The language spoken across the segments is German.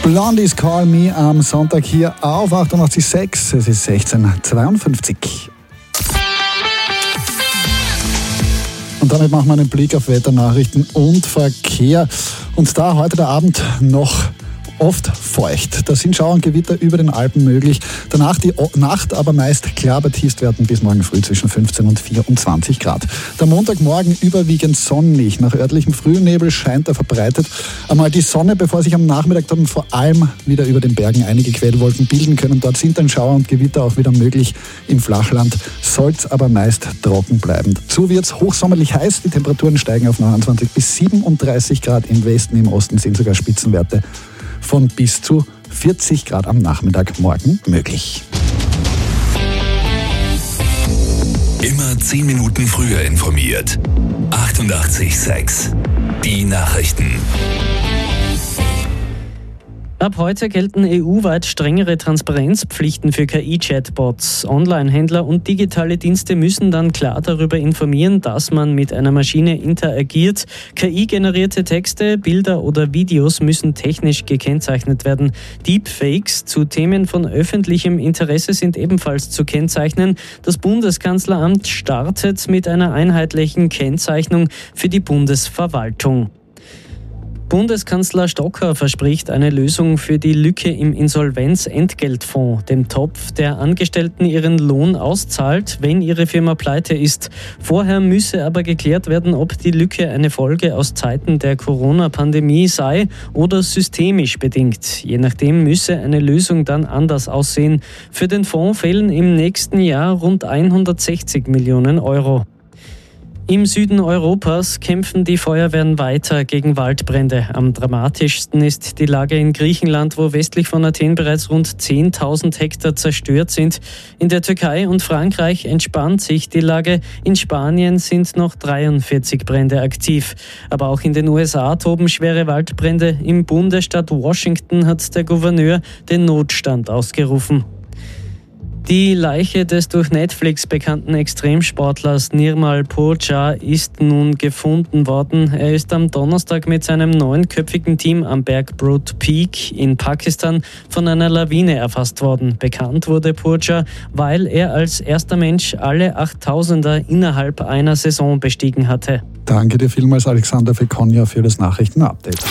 Blondies Call Me am Sonntag hier auf 88.6. Es ist 16.52. Und damit machen wir einen Blick auf Wetternachrichten und Verkehr. Und da heute der Abend noch oft feucht. Da sind Schauer und Gewitter über den Alpen möglich. Danach die Nacht aber meist klar bei Tiefstwerten bis morgen früh zwischen 15 und 24 Grad. Der Montagmorgen überwiegend sonnig. Nach örtlichem Frühnebel scheint er verbreitet einmal die Sonne, bevor sich am Nachmittag dann vor allem wieder über den Bergen einige Quellwolken bilden können. Dort sind dann Schauer und Gewitter auch wieder möglich. Im Flachland soll es aber meist trocken bleiben. Dazu wird es hochsommerlich heiß. Die Temperaturen steigen auf 29 bis 37 Grad. Im Westen, im Osten sind sogar Spitzenwerte von bis zu 40 Grad am Nachmittag morgen möglich. Immer 10 Minuten früher informiert. 88.6 Die Nachrichten. Ab heute gelten EU-weit strengere Transparenzpflichten für KI-Chatbots. Online-Händler und digitale Dienste müssen dann klar darüber informieren, dass man mit einer Maschine interagiert. KI-generierte Texte, Bilder oder Videos müssen technisch gekennzeichnet werden. Deepfakes zu Themen von öffentlichem Interesse sind ebenfalls zu kennzeichnen. Das Bundeskanzleramt startet mit einer einheitlichen Kennzeichnung für die Bundesverwaltung. Bundeskanzler Stocker verspricht eine Lösung für die Lücke im Insolvenzentgeltfonds, dem Topf, der Angestellten ihren Lohn auszahlt, wenn ihre Firma pleite ist. Vorher müsse aber geklärt werden, ob die Lücke eine Folge aus Zeiten der Corona-Pandemie sei oder systemisch bedingt. Je nachdem müsse eine Lösung dann anders aussehen. Für den Fonds fehlen im nächsten Jahr rund 160 Millionen Euro. Im Süden Europas kämpfen die Feuerwehren weiter gegen Waldbrände. Am dramatischsten ist die Lage in Griechenland, wo westlich von Athen bereits rund 10.000 Hektar zerstört sind. In der Türkei und Frankreich entspannt sich die Lage. In Spanien sind noch 43 Brände aktiv. Aber auch in den USA toben schwere Waldbrände. Im Bundesstaat Washington hat der Gouverneur den Notstand ausgerufen. Die Leiche des durch Netflix bekannten Extremsportlers Nirmal Purja ist nun gefunden worden. Er ist am Donnerstag mit seinem 9-köpfigen Team am Berg Broad Peak in Pakistan von einer Lawine erfasst worden. Bekannt wurde Purja, weil er als erster Mensch alle 8000er innerhalb einer Saison bestiegen hatte. Danke dir vielmals, Alexander Fekonia, für das Nachrichtenupdate.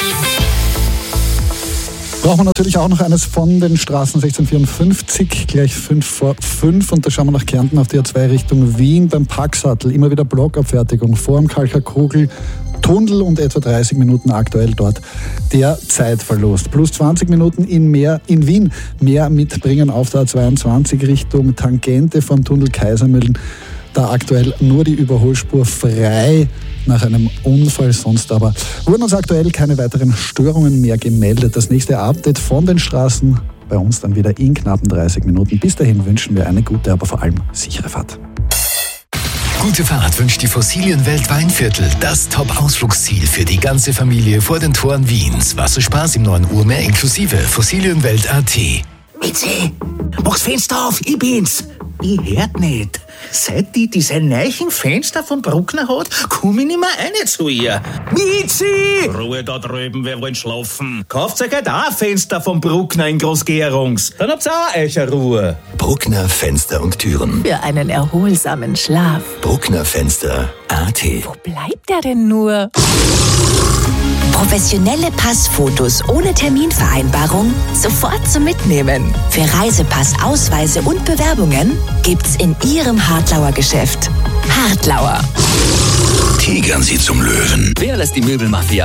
Brauchen wir natürlich auch noch eines von den Straßen 1654, gleich 5 vor 5. Und da schauen wir nach Kärnten auf die A2 Richtung Wien beim Packsattel. Immer wieder Blockabfertigung vor dem Kalcher Kogel. Tunnel und etwa 30 Minuten aktuell dort der Zeitverlust. Plus 20 Minuten in Wien. Mehr mitbringen auf der A22 Richtung Tangente vom Tunnel Kaisermühlen. Da aktuell nur die Überholspur frei nach einem Unfall, sonst aber wurden uns aktuell keine weiteren Störungen mehr gemeldet. Das nächste Update von den Straßen bei uns dann wieder in knappen 30 Minuten. Bis dahin wünschen wir eine gute, aber vor allem sichere Fahrt. Gute Fahrt wünscht die Fossilienwelt Weinviertel, das Top-Ausflugsziel für die ganze Familie vor den Toren Wiens. Wasserspaß im 9 Uhr mehr inklusive Fossilienwelt.at. Mitzi, mach's Fenster auf, ich bin's. Ich hört nicht. Seit die diese neuen Fenster vom Bruckner hat, komm ich nicht mehr rein zu ihr. Mitzi! Ruhe da drüben, wir wollen schlafen. Kauft euch halt auch ein Fenster vom Bruckner in Groß-Gerungs. Dann habt's auch euch eine Ruhe. Bruckner Fenster und Türen. Für einen erholsamen Schlaf. Brucknerfenster.at. Wo bleibt er denn nur? Professionelle Passfotos ohne Terminvereinbarung sofort zum Mitnehmen. Für Reisepass, Ausweise und Bewerbungen gibt's in Ihrem Hartlauer Geschäft. Hartlauer. Tigern Sie zum Löwen. Wer lässt die Möbelmafia